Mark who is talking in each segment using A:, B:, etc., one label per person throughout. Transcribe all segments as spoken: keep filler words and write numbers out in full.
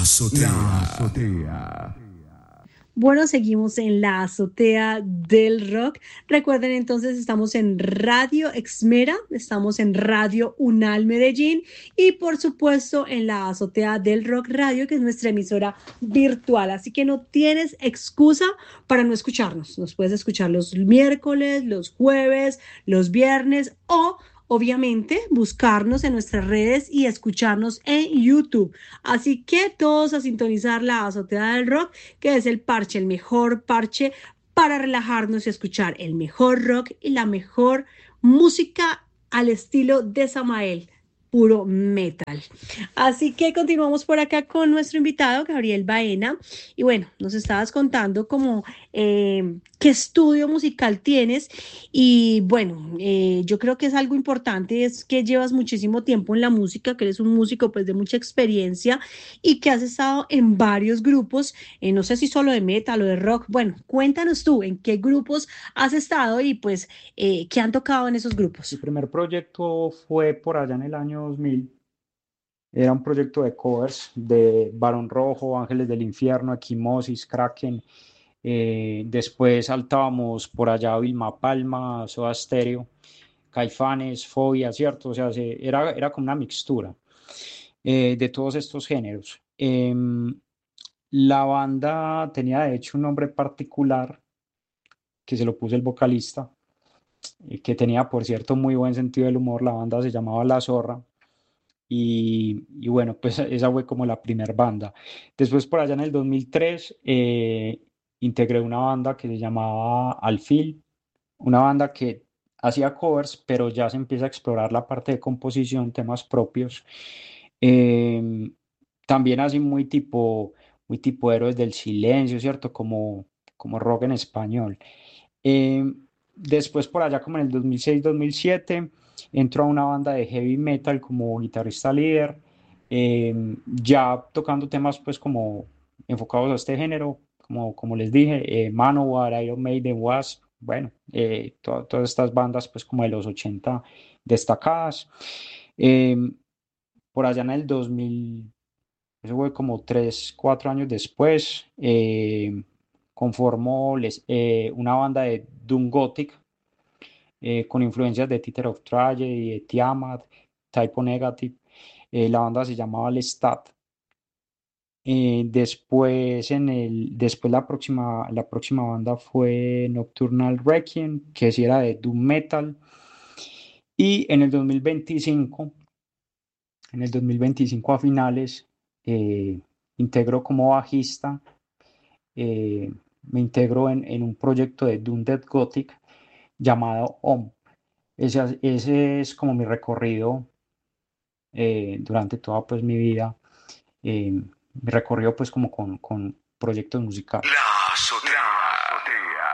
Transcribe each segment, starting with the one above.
A: La azotea.
B: Bueno, seguimos en la azotea del rock. Recuerden entonces, estamos en Radio Exmera, estamos en Radio Unal Medellín y por supuesto en la azotea del rock radio, que es nuestra emisora virtual. Así que no tienes excusa para no escucharnos. Nos puedes escuchar los miércoles, los jueves, los viernes o obviamente buscarnos en nuestras redes y escucharnos en YouTube. Así que todos a sintonizar la azotea del rock, que es el parche, el mejor parche para relajarnos y escuchar el mejor rock y la mejor música al estilo de Samael, puro metal. Así que continuamos por acá con nuestro invitado, Gabriel Baena. Y bueno, nos estabas contando como eh, qué estudio musical tienes. Y bueno, eh, yo creo que es algo importante, es que llevas muchísimo tiempo en la música, que eres un músico pues de mucha experiencia y que has estado en varios grupos, eh, no sé si solo de metal o de rock. Bueno, cuéntanos tú en qué grupos has estado y pues eh, qué han tocado en esos
C: Mi
B: grupos.
C: primer proyecto fue por allá en el año dos mil. Era un proyecto de covers de Barón Rojo, Ángeles del Infierno, Equimosis, Kraken. Eh, después saltábamos por allá a Vilma Palma, Soda Stereo, Caifanes, Fobia, ¿cierto? O sea, se- era, era como una mixtura eh, de todos estos géneros. Em, la banda tenía de hecho un nombre particular que se lo puso el vocalista, eh, que tenía, por cierto, muy buen sentido del humor. La banda se llamaba La Zorra. Y, y bueno, pues esa fue como la primer banda. Después por allá en el dos mil tres eh, integré una banda que se llamaba Alfil, una banda que hacía covers, pero ya se empieza a explorar la parte de composición, temas propios. Em, También así muy tipo, muy tipo Héroes del Silencio, ¿cierto? Como, como rock en español. Em, Después por allá como en el dos mil seis dos mil siete entró a una banda de heavy metal como guitarrista líder, em, ya tocando temas pues como enfocados a este género, como, como les dije, eh, Manowar, Iron Maiden, Wasp, bueno, eh, to- todas estas bandas pues como de los ochenta destacadas. Em, por allá en el dos mil, eso fue como tres cuatro años después, em, conformó les- eh, una banda de Doom Gothic eh, con influencias de Theater of Tragedy, de Tiamat, Typo Negative. Eh, la banda se llamaba Lestat. Eh, después, en el, después la próxima, la próxima banda fue Nocturnal Requiem, que sí era de Doom Metal. Y en el dos mil veinticinco, en el dos mil veinticinco a finales, eh, integró como bajista, eh, me integro en, en un proyecto de Doom Dead Gothic llamado Om. Ese, ese es como mi recorrido eh, durante toda pues mi vida, eh, mi recorrido pues como con, con proyectos musicales.
A: La azotea.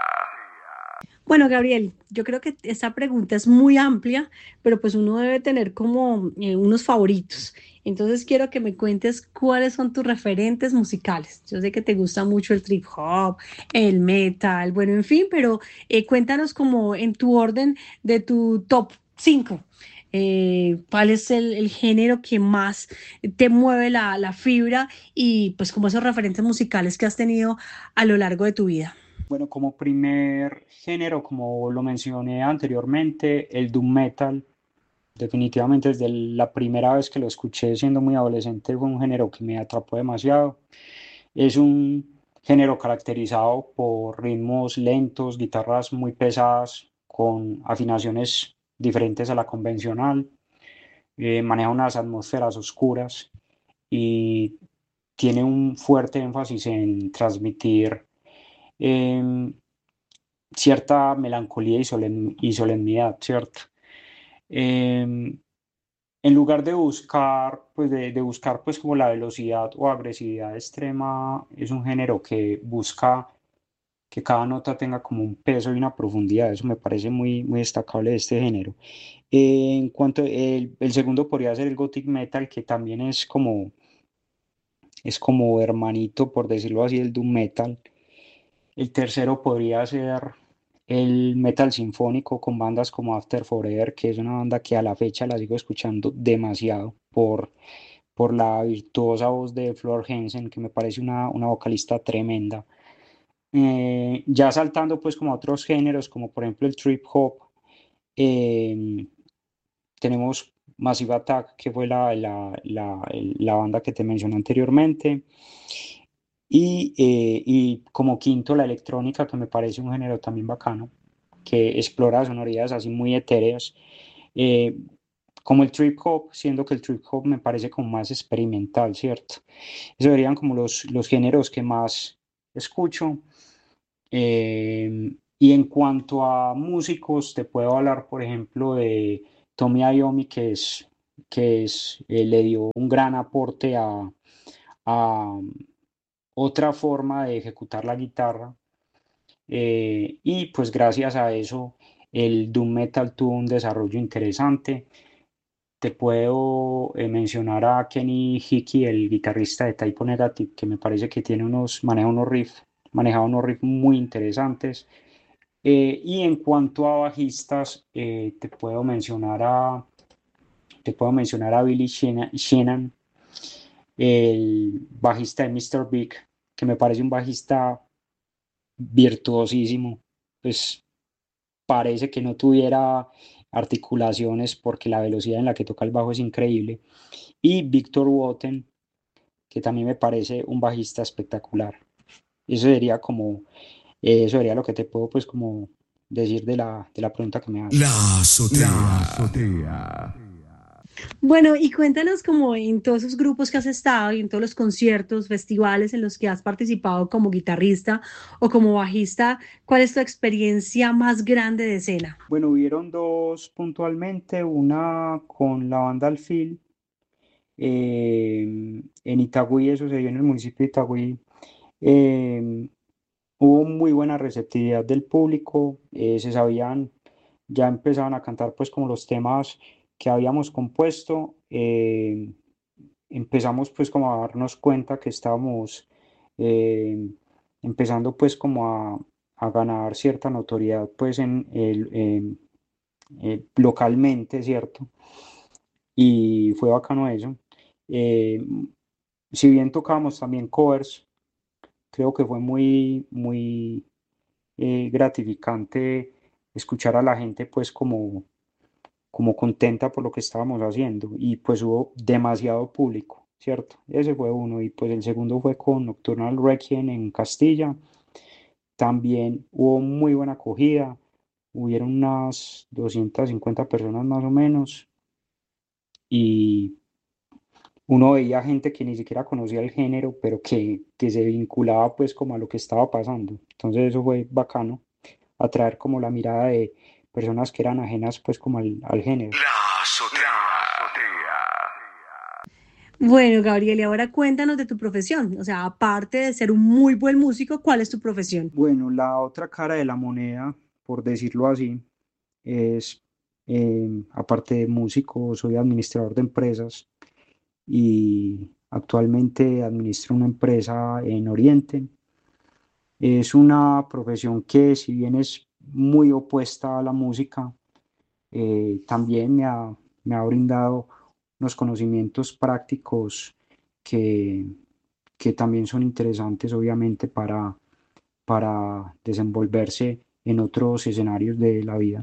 B: Bueno, Gabriel, yo creo que esta pregunta es muy amplia, pero pues uno debe tener como eh, unos favoritos. Entonces quiero que me cuentes cuáles son tus referentes musicales. Yo sé que te gusta mucho el trip hop, el metal, bueno, en fin, pero eh, cuéntanos como en tu orden de tu top cinco. Eh, ¿cuál es el, el género que más te mueve la, la fibra y pues como esos referentes musicales que has tenido a lo largo de tu vida?
C: Bueno, como primer género, como lo mencioné anteriormente, el doom metal, definitivamente desde la primera vez que lo escuché siendo muy adolescente fue un género que me atrapó demasiado. Es un género caracterizado por ritmos lentos, guitarras muy pesadas, con afinaciones diferentes a la convencional. Eh, maneja unas atmósferas oscuras y tiene un fuerte énfasis en transmitir em, cierta melancolía y, solem- y solemnidad, ¿cierto? Em, en lugar de buscar, pues de, de buscar pues como la velocidad o agresividad extrema, es un género que busca que cada nota tenga como un peso y una profundidad. Eso me parece muy, muy destacable de este género. Eh, en cuanto el, el segundo podría ser el Gothic Metal, que también es como, es como hermanito, por decirlo así, el Doom Metal. El tercero podría ser el metal sinfónico con bandas como After Forever, que es una banda que a la fecha la sigo escuchando demasiado por, por la virtuosa voz de Flor Jensen, que me parece una, una vocalista tremenda. Eh, ya saltando pues como a otros géneros, como por ejemplo el trip hop, eh, tenemos Massive Attack, que fue la, la, la, el- la banda que te mencioné anteriormente. Y, eh, y como quinto, la electrónica, que me parece un género también bacano, que explora sonoridades así muy etéreas, eh, como el trip hop, siendo que el trip hop me parece como más experimental, ¿cierto? Esos serían como los, los géneros que más escucho. Eh, y en cuanto a músicos, te puedo hablar, por ejemplo, de Tommy Iommi, que es, que es, eh, le dio un gran aporte a, a otra forma de ejecutar la guitarra. Eh, y pues gracias a eso el Doom Metal tuvo un desarrollo interesante. Te puedo eh, mencionar a Kenny Hickey, el guitarrista de Type O Negative, que me parece que tiene unos, maneja unos riffs, maneja unos riffs muy interesantes. Eh, y en cuanto a bajistas, eh, te puedo mencionar a, te puedo mencionar a Billy Sheehan, Sheehan, el bajista de mister Big, que me parece un bajista virtuosísimo. Pues parece que no tuviera articulaciones porque la velocidad en la que toca el bajo es increíble. Y Victor Woten, que también me parece un bajista espectacular. Eso sería como, eh, eso sería lo que te puedo pues como decir de la, de la pregunta que me haces.
A: La azotea. La azotea.
B: Bueno, y cuéntanos como en todos esos grupos que has estado y en todos los conciertos, festivales en los que has participado como guitarrista o como bajista, ¿cuál es tu experiencia más grande de escena?
C: Bueno, hubieron dos puntualmente, una con la banda Alfil, eh, en Itagüí, eso se dio en el municipio de Itagüí. Eh, Hubo muy buena receptividad del público, eh, se sabían, ya empezaban a cantar pues como los temas que habíamos compuesto. Eh, empezamos pues como a darnos cuenta que estábamos eh, empezando pues como a, a ganar cierta notoriedad pues en el, em, eh, localmente, ¿cierto? Y fue bacano eso. Eh, si bien tocábamos también covers, creo que fue muy, muy eh, gratificante escuchar a la gente pues como, como contenta por lo que estábamos haciendo y pues hubo demasiado público, ¿cierto? Ese fue uno y pues el segundo fue con Nocturnal Requiem en Castilla. También hubo muy buena acogida, hubieron unas doscientas cincuenta personas más o menos y uno veía gente que ni siquiera conocía el género, pero que, que se vinculaba pues como a lo que estaba pasando. Entonces eso fue bacano, atraer como la mirada de personas que eran ajenas pues como al, al género.
A: La azotea. La azotea.
B: Bueno, Gabriel, y ahora cuéntanos de tu profesión. O sea, aparte de ser un muy buen músico, ¿cuál es tu profesión?
C: Bueno, la otra cara de la moneda, por decirlo así, es, eh, aparte de músico, soy administrador de empresas y actualmente administro una empresa en Oriente. Es una profesión que, si bien es muy opuesta a la música, eh, también me ha, me ha brindado unos conocimientos prácticos que, que también son interesantes, obviamente, para, para desenvolverse en otros escenarios de la vida.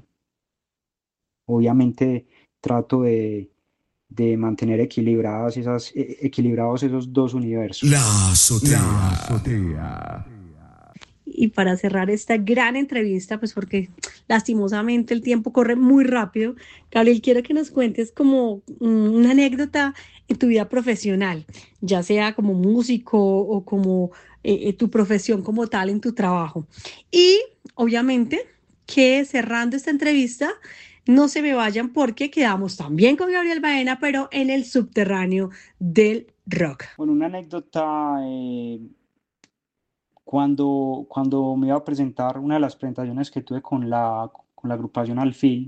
C: Obviamente, trato de, de mantener equilibradas esas, e- equilibrados esos dos universos.
A: La azotea. La azotea.
B: Y para cerrar esta gran entrevista, pues porque lastimosamente el tiempo corre muy rápido, Gabriel, quiero que nos cuentes como mm, una anécdota en tu vida profesional, ya sea como músico o como eh, eh, tu profesión como tal en tu trabajo. Y obviamente que cerrando esta entrevista, no se me vayan porque quedamos también con Gabriel Baena, pero en el subterráneo del rock.
C: Bueno, una anécdota, eh, cuando, cuando me iba a presentar, una de las presentaciones que tuve con la, con la agrupación Alfil,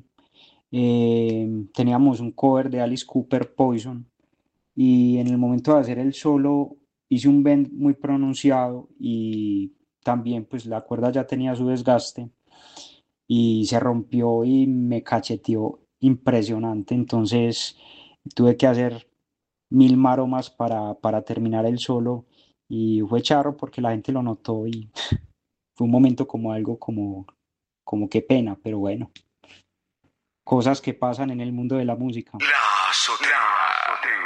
C: eh, teníamos un cover de Alice Cooper, Poison, y en el momento de hacer el solo hice un bend muy pronunciado y también pues la cuerda ya tenía su desgaste y se rompió y me cacheteó impresionante, entonces tuve que hacer mil maromas para, para terminar el solo y fue charro porque la gente lo notó y fue un momento como algo como, como qué pena, pero bueno, cosas que pasan en el mundo de la música.
A: La azotea.